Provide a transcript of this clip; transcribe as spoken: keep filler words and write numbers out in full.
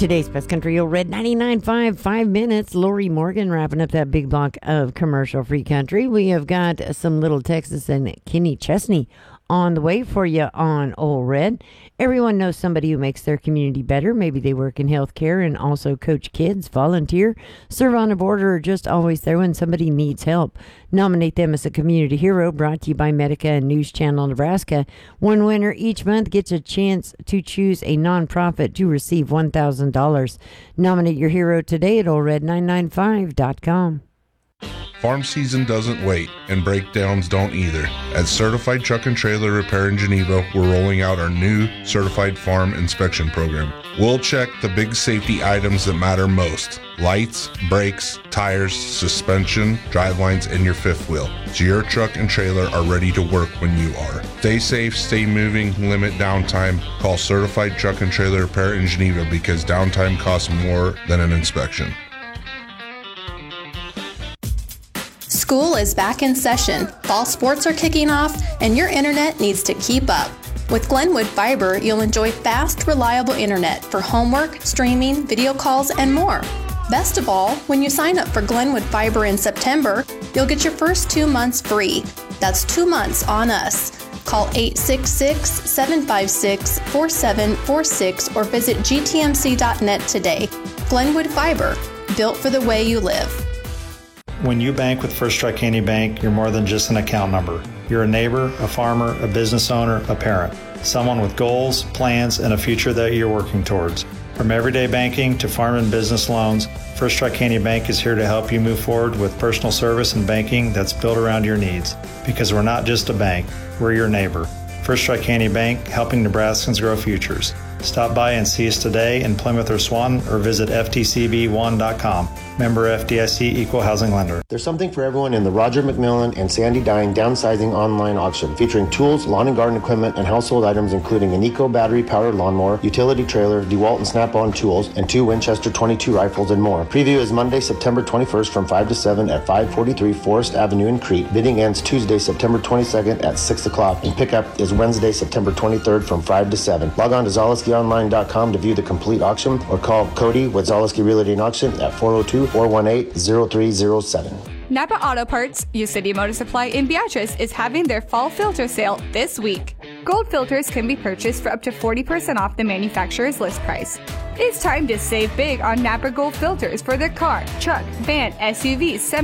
Today's Best Country Old Red ninety-nine point five, five minutes. Lori Morgan wrapping up that big block of commercial-free country. We have got some Little Texas and Kenny Chesney on the way for you on Old Red. Everyone knows somebody who makes their community better. Maybe they work in healthcare and also coach kids, volunteer, serve on a board, or are just always there when somebody needs help. Nominate them as a community hero, brought to you by Medica and News Channel Nebraska. One winner each month gets a chance to choose a nonprofit to receive one thousand dollars. Nominate your hero today at old red nine nine five dot com. Farm season doesn't wait, and breakdowns don't either. At Certified Truck and Trailer Repair in Geneva, we're rolling out our new Certified Farm Inspection Program. We'll check the big safety items that matter most: lights, brakes, tires, suspension, drivelines, and your fifth wheel, so your truck and trailer are ready to work when you are. Stay safe, stay moving, limit downtime. Call Certified Truck and Trailer Repair in Geneva, because downtime costs more than an inspection. School is back in session, fall sports are kicking off, and your internet needs to keep up. With Glenwood Fiber, you'll enjoy fast, reliable internet for homework, streaming, video calls, and more. Best of all, when you sign up for Glenwood Fiber in September, you'll get your first two months free. That's two months on us. Call eight six six, seven five six, four seven four six or visit G T M C dot net today. Glenwood Fiber, built for the way you live. When you bank with First Tri-County Bank, you're more than just an account number. You're a neighbor, a farmer, a business owner, a parent, someone with goals, plans, and a future that you're working towards. From everyday banking to farm and business loans, First Tri-County Bank is here to help you move forward with personal service and banking that's built around your needs. Because we're not just a bank, we're your neighbor. First Tri-County Bank, helping Nebraskans grow futures. Stop by and see us today in Plymouth or Swanton, or visit F T C B one dot com. Member F D I C, Equal Housing Lender. There's something for everyone in the Roger McMillan and Sandy Dine Downsizing Online Auction, featuring tools, lawn and garden equipment, and household items, including an Eco battery-powered lawnmower, utility trailer, DeWalt and Snap-on tools, and two Winchester twenty-two rifles and more. Preview is Monday, September twenty-first from five to seven at five forty-three Forest Avenue in Crete. Bidding ends Tuesday, September twenty-second at six o'clock, and pickup is Wednesday, September twenty-third from five to seven. Log on to Zaleski Online dot com to view the complete auction, or call Cody with Zaleski Realty and Auction at four oh two, four one eight, oh three oh seven. Napa Auto Parts, Ucity Motor Supply in Beatrice, is having their fall filter sale this week. Gold filters can be purchased for up to forty percent off the manufacturer's list price. It's time to save big on Napa Gold filters for their car, truck, van, S U V, semi